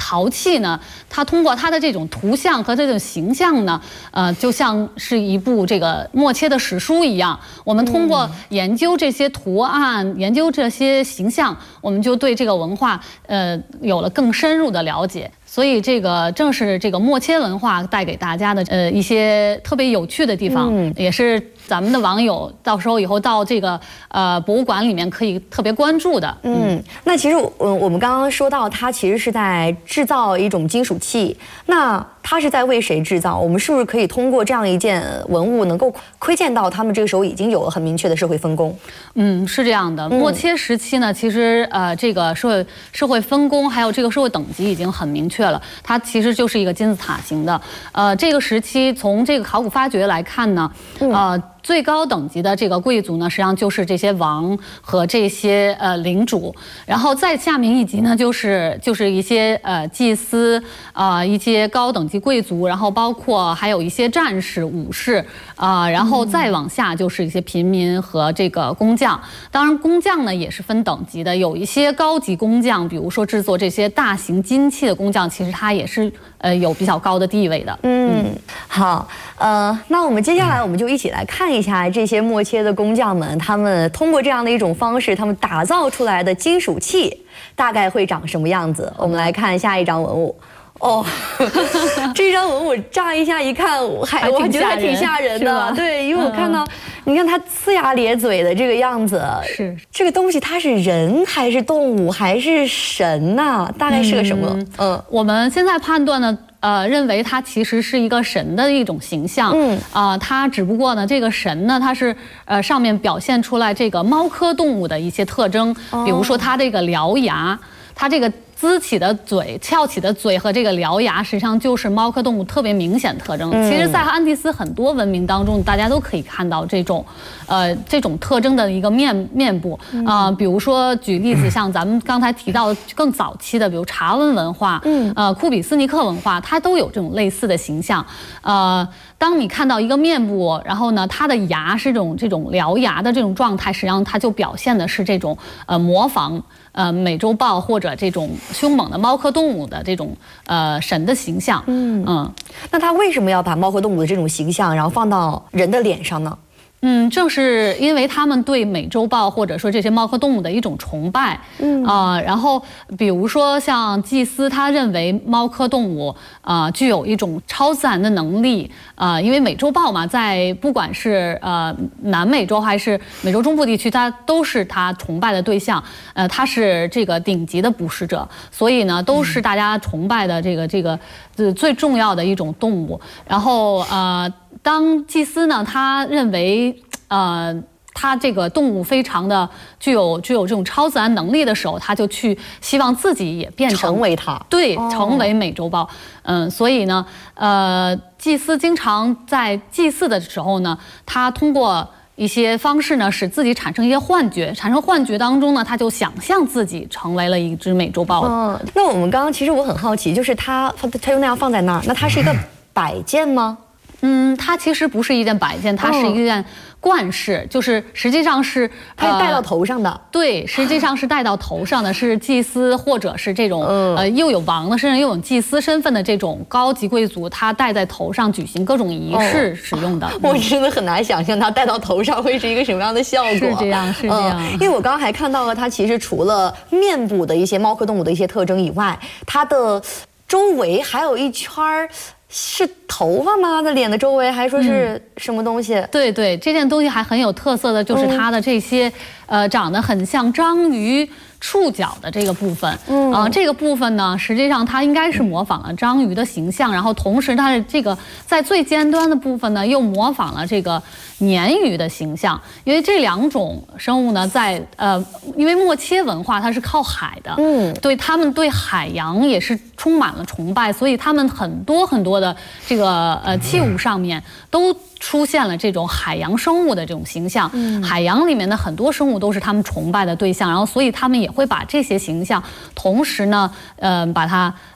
陶器呢，它通过它的这种图像和这种形象呢，就像是一部这个默切的史书一样。我们通过研究这些图案，研究这些形象，我们就对这个文化有了更深入的了解。所以这个正是这个默切文化带给大家的一些特别有趣的地方，也是咱们的网友到时候以后到这个博物馆里面可以特别关注的。 那其实我们刚刚说到，它其实是在制造一种金属器，那它是在为谁制造？我们是不是可以通过这样一件文物，能够窥见到他们这个时候已经有了很明确的社会分工？ 是这样的。默切时期呢，其实这个社会分工还有这个社会等级已经很明确了，它其实就是一个金字塔型的。这个时期从这个考古发掘来看呢，最高等级的这个贵族呢，实际上就是这些王和这些领主，然后再下面一级呢，就是一些祭司一些高等级贵族，然后包括还有一些战士、武士然后再往下就是一些平民和这个工匠。当然，工匠呢也是分等级的，有一些高级工匠，比如说制作这些大型金器的工匠，其实他也是有比较高的地位的。 好，那我们接下来我们就一起来看一下这些默切的工匠们，他们通过这样的一种方式，他们打造出来的金属器大概会长什么样子？我们来看下一张文物。这张文物乍一下一看，我觉得还挺吓人的。对，因为我看到，你看它呲牙咧嘴的这个样子，是这个东西它是人还是动物还是神呢？大概是个什么？ 我们现在判断呢，认为它其实是一个神的一种形象。它只不过呢，这个神呢，它是上面表现出来这个猫科动物的一些特征，比如说它这个獠牙，它这个呲起的嘴、翘起的嘴和这个獠牙，实际上就是猫科动物特别明显特征。其实，在安第斯很多文明当中，大家都可以看到这种特征的一个面部比如说举例子，像咱们刚才提到的更早期的，比如查温文化，库比斯尼克文化，它都有这种类似的形象。当你看到一个面部，然后呢，它的牙是这种獠牙的这种状态，实际上它就表现的是这种模仿美洲豹或者这种凶猛的猫科动物的这种神的形象。 那他为什么要把猫科动物的这种形象，然后放到人的脸上呢？ 正是因为他们对美洲豹或者说这些猫科动物的一种崇拜。然后比如说像祭司，他认为猫科动物具有一种超自然的能力。因为美洲豹嘛，在不管是南美洲还是美洲中部地区，它都是他崇拜的对象。它是这个顶级的捕食者，所以呢，都是大家崇拜的这个最重要的一种动物。然后当祭司呢，他认为他这个动物非常的具有这种超自然能力的时候，他就去希望自己也变成为它， 对，成为美洲豹。所以呢，祭司经常在祭祀的时候呢，他通过一些方式呢，使自己产生一些幻觉，产生幻觉当中呢，他就想象自己成为了一只美洲豹。 那我们刚刚其实我很好奇，就是他就那样放在那儿，那它是一个摆件吗？ 它其实不是一件摆件，它是一件冠饰，就是实际上是它是戴到头上的。 对，实际上是戴到头上的，是祭司或者是这种又有王的身份又有祭司身份的这种高级贵族，他戴在头上举行各种仪式使用的。 我真的很难想象它戴到头上会是一个什么样的效果。 是这样，是这样。 因为我刚刚还看到了，它其实除了面部的一些猫科动物的一些特征以外，它的周围还有一圈儿。是头发吗？它脸的周围还说是什么东西？ 对，这件东西还很有特色的，就是它的这些长得很像章鱼触角的这个部分。这个部分呢，实际上它应该是模仿了章鱼的形象，然后同时它的这个在最尖端的部分呢，又模仿了这个鲶鱼的形象。因为这两种生物呢，在因为默切文化它是靠海的，对他们对海洋也是充满了崇拜，所以他们很多的这个器物上面都出现了这种海洋生物的这种形象。海洋里面的很多生物都是他们崇拜的对象，然后所以他们也会把这些形象，同时呢，把它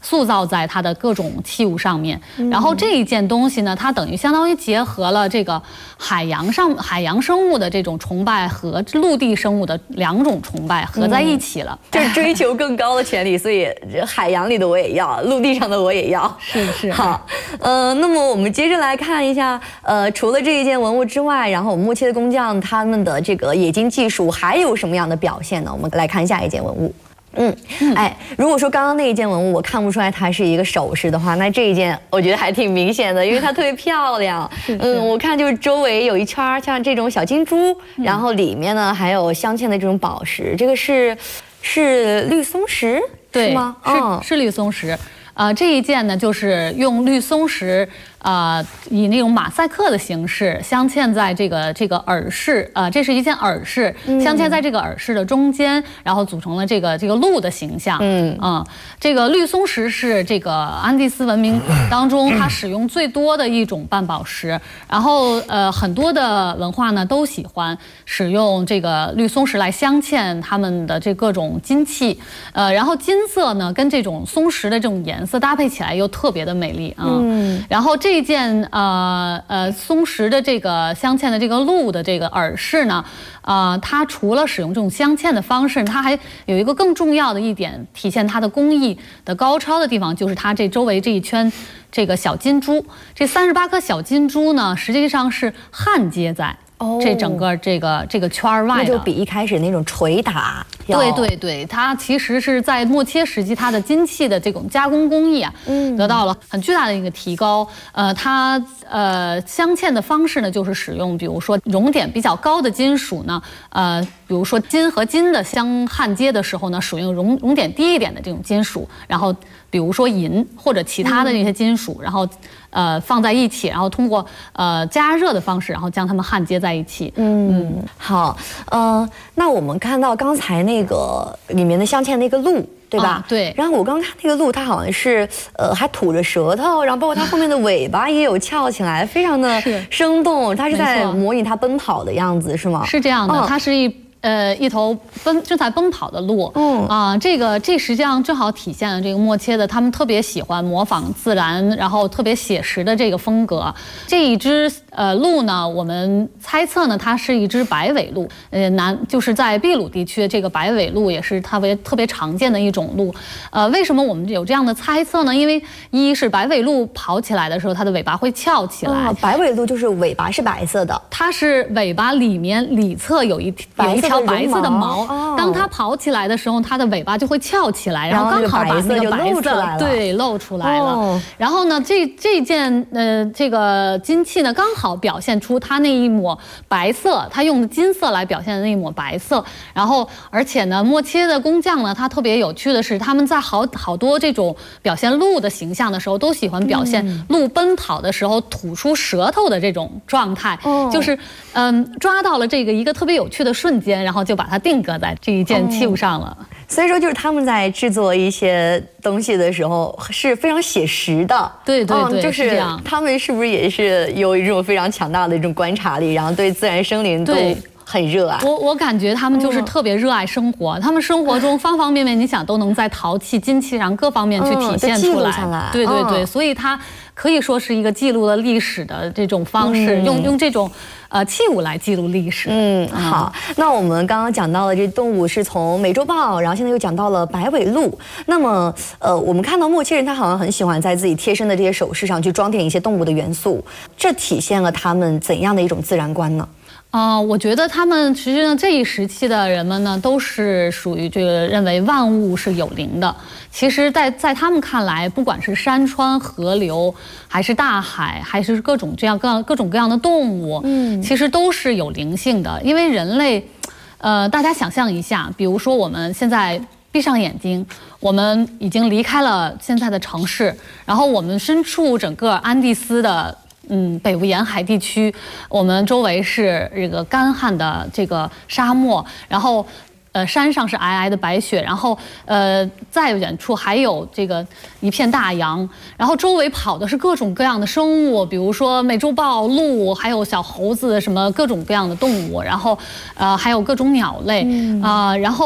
塑造在它的各种器物上面。然后这一件东西呢，它等于相当于结合了这个海洋生物的这种崇拜和陆地生物的2种崇拜合在一起了， 就是追求更高的权利，所以海洋里的我也要，陆地上的我也要。 是。 好，那么我们接着来看一下，除了这一件文物之外，然后我们默切的工匠他们的这个冶金技术还有什么样的表现呢？我们来看下一件文物。如果说刚刚那一件文物我看不出来它是一个首饰的话，那这一件我觉得还挺明显的，因为它特别漂亮。我看就是周围有一圈像这种小金珠，然后里面呢还有镶嵌的这种宝石，这个是绿松石， 对， 是吗？ 是绿松石。这一件呢，就是用绿松石，以那种马赛克的形式镶嵌在这个耳饰，这是一件耳饰，镶嵌在这个耳饰的中间，然后组成了这个鹿的形象。这个绿松石是这个安第斯文明当中它使用最多的一种半宝石，然后很多的文化呢都喜欢使用这个绿松石来镶嵌他们的这各种金器，然后金色呢跟这种松石的这种颜色搭配起来又特别的美丽啊。然后这件松石的这个镶嵌的这个鹿的这个耳饰呢，它除了使用这种镶嵌的方式，它还有一个更重要的一点，体现它的工艺的高超的地方，就是它这周围这一圈这个小金珠，这38颗小金珠呢，实际上是焊接在这整个这个圈外的，那就比一开始那种捶打。 对，它其实是在默切时期，它的金器的这种加工工艺啊，得到了很巨大的一个提高。它镶嵌的方式呢，就是使用比如说熔点比较高的金属呢，比如说金和金的相焊接的时候呢，使用熔点低一点的这种金属，然后比如说银或者其他的这些金属，然后放在一起，然后通过加热的方式，然后将它们焊接在一起。 好，那我们看到刚才那个里面的镶嵌那个鹿，对吧？ 对。 然后我刚看那个鹿，它好像是还吐着舌头，然后包括它后面的尾巴也有翘起来，非常的生动。它是在模拟它奔跑的样子，是吗？ 是这样的，它是一头正在奔跑的鹿。这实际上正好体现了这个默切的他们特别喜欢模仿自然，然后特别写实的这个风格。这一只鹿呢，我们猜测呢，它是一只白尾鹿。就是在秘鲁地区，这个白尾鹿也是特别常见的一种鹿。为什么我们有这样的猜测呢？因为一是白尾鹿跑起来的时候，它的尾巴会翘起来。 白尾鹿就是尾巴是白色的， 它是尾巴里侧有一条白色的毛，当它跑起来的时候，它的尾巴就会翘起来，然后刚好把那个白色露出来了。然后呢，这件这个金器呢，刚好表现出它那一抹白色，它用的金色来表现的那一抹白色。然后而且呢，默切的工匠呢，他特别有趣的是，他们在好多这种表现鹿的形象的时候，都喜欢表现鹿奔跑的时候吐出舌头的这种状态，就是抓到了这个一个特别有趣的瞬间，然后就把它定格在这一件器物上了。 所以说，就是他们在制作一些东西的时候是非常写实的。 对， 就是这样。 他们是不是也是有一种非常强大的一种观察力，然后对自然生灵都很热爱？ 我感觉他们就是特别热爱生活，他们生活中方方面面，你想都能在陶器、金器上各方面去体现出来。对，所以它可以说是一个记录了历史的这种方式，用这种器物来记录历史。 好，那我们刚刚讲到的这动物是从美洲豹，然后现在又讲到了白尾鹿。那么我们看到默切人他好像很喜欢在自己贴身的这些首饰上去装点一些动物的元素，这体现了他们怎样的一种自然观呢？ 我觉得他们实际上这一时期的人们呢，都是属于这个认为万物是有灵的。其实在他们看来，不管是山川河流，还是大海，还是各种各样的动物，其实都是有灵性的。因为人类，大家想象一下，比如说我们现在闭上眼睛，我们已经离开了现在的城市，然后我们身处整个安第斯的北部沿海地区，我们周围是这个干旱的这个沙漠，然后山上是皑皑的白雪，然后再远处还有这个一片大洋，然后周围跑的是各种各样的生物，比如说美洲豹、鹿，还有小猴子，什么各种各样的动物，然后还有各种鸟类然后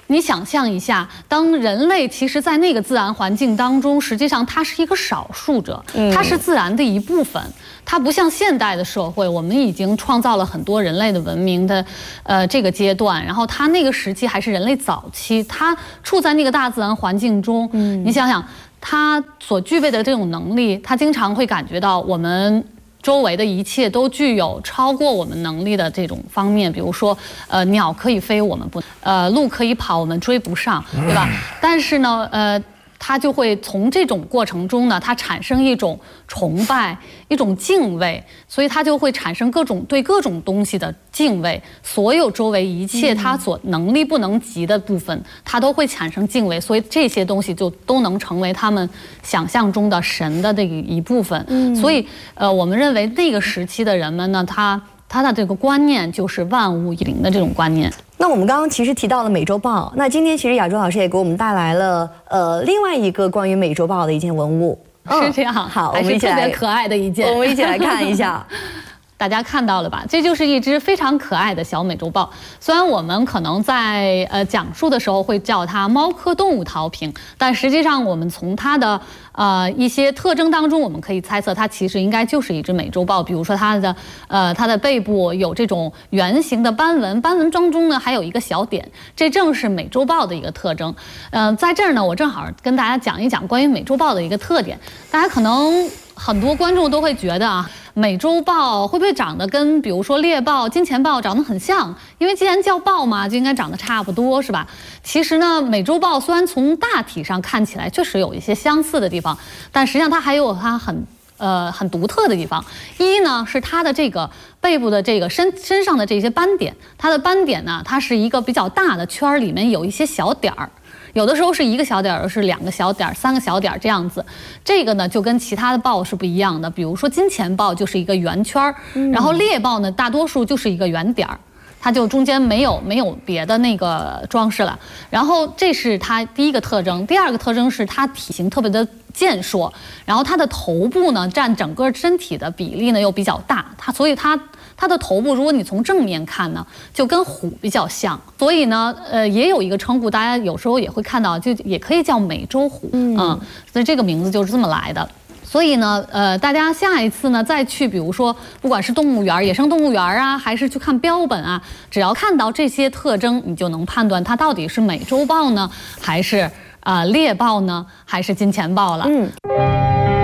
你想象一下，当人类其实在那个自然环境当中，实际上它是一个少数者，它是自然的一部分。它不像现代的社会，我们已经创造了很多人类的文明的，这个阶段。然后它那个时期还是人类早期，它处在那个大自然环境中。你想想，它所具备的这种能力，它经常会感觉到我们周围的一切都具有超过我们能力的这种方面。比如说，鸟可以飞，我们不；鹿可以跑，我们追不上，对吧？但是呢，它就会从这种过程中呢，它产生一种崇拜，一种敬畏，所以它就会产生对各种东西的敬畏，所有周围一切它所能力不能及的部分，它都会产生敬畏，所以这些东西就都能成为他们想象中的神的这个一部分。所以我们认为那个时期的人们呢，他的这个观念就是万物以灵的这种观念。 那我们刚刚其实提到了美洲豹，那今天其实亚洲老师也给我们带来了另外一个关于美洲豹的一件文物， 是这样。好，我们一起来，特别可爱的一件， 我们一起来看一下。 大家看到了吧？这就是一只非常可爱的小美洲豹。虽然我们可能在讲述的时候会叫它猫科动物陶瓶，但实际上我们从它的一些特征当中，我们可以猜测它其实应该就是一只美洲豹。比如说它的背部有这种圆形的斑纹，斑纹当中呢还有一个小点，这正是美洲豹的一个特征。在这儿呢，我正好跟大家讲一讲关于美洲豹的一个特点。大家可能很多观众都会觉得啊，美洲豹会不会长得跟比如说猎豹、金钱豹长得很像？因为既然叫豹嘛，就应该长得差不多，是吧？其实呢，美洲豹虽然从大体上看起来确实有一些相似的地方，但实际上它还有它很独特的地方。一呢是它的这个背部的这个身上的这些斑点，它的斑点呢，它是一个比较大的圈儿，里面有一些小点儿。有的时候是一个小点儿，是2个小点儿、3个小点儿这样子。这个呢就跟其他的豹是不一样的。比如说金钱豹就是一个圆圈儿，然后猎豹呢大多数就是一个圆点儿，它就中间没有别的那个装饰了。然后这是它第一个特征。第二个特征是它体型特别的健硕，然后它的头部呢占整个身体的比例呢又比较大，所以它的头部，如果你从正面看呢，就跟虎比较像，所以呢，也有一个称呼，大家有时候也会看到，就也可以叫美洲虎，所以这个名字就是这么来的。所以呢，大家下一次呢再去，比如说不管是动物园、野生动物园啊，还是去看标本啊，只要看到这些特征，你就能判断它到底是美洲豹呢，还是猎豹呢，还是金钱豹了。